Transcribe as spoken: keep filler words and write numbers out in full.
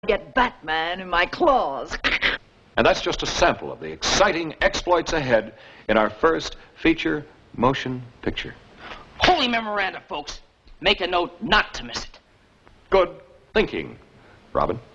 Get Batman in my claws. And that's just a sample of the exciting exploits ahead in our first feature motion picture. Holy memoranda, folks. Make a note not to miss it. Good thinking, Robin.